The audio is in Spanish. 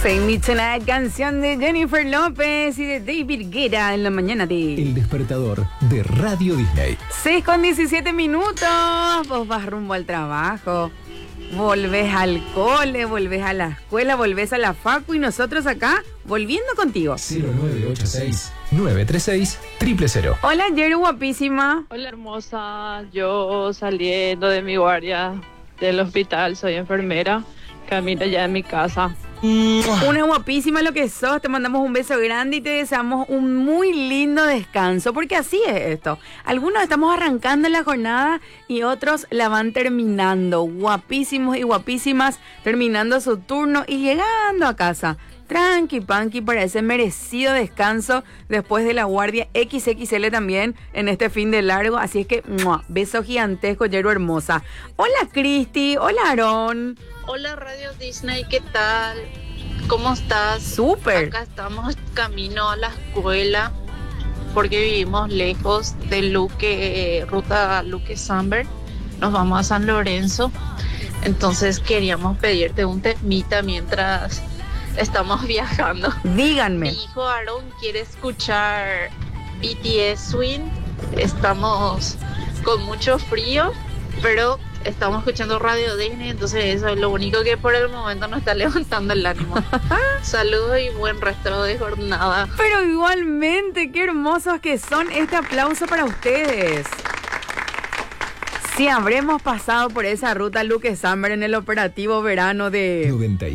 Save Me Tonight, canción de Jennifer López y de David Guetta en la mañana de El despertador de Radio Disney. 6:17. Vos vas rumbo al trabajo, volvés al cole, volvés a la escuela, volvés a la facu y nosotros acá volviendo contigo. 0986-936-000. Hola, Yeru, guapísima. Hola hermosa, yo saliendo de mi guardia del hospital, soy enfermera, camino ya de mi casa. Una guapísima lo que sos, te mandamos un beso grande y te deseamos un muy lindo descanso, porque así es esto. Algunos estamos arrancando la jornada y otros la van terminando, guapísimos y guapísimas, terminando su turno y llegando a casa. Tranqui, panqui, para ese merecido descanso después de la guardia XXL también en este fin de largo. Así es que, ¡mua! Beso gigantesco, Yeru hermosa. Hola, Cristi. Hola, Aarón. Hola, Radio Disney, ¿qué tal? ¿Cómo estás? Súper. Acá estamos camino a la escuela porque vivimos lejos de Luque, ruta Luque Samber. Nos vamos a San Lorenzo. Entonces queríamos pedirte un temita mientras estamos viajando. Díganme. Mi hijo Aaron quiere escuchar BTS Swing. Estamos con mucho frío, pero estamos escuchando Radio Disney, entonces eso es lo único que por el momento nos está levantando el ánimo. Saludos y buen resto de jornada. Pero igualmente, qué hermosos que son. Este aplauso para ustedes. Si habremos pasado por esa ruta Luque Samber en el operativo verano de 90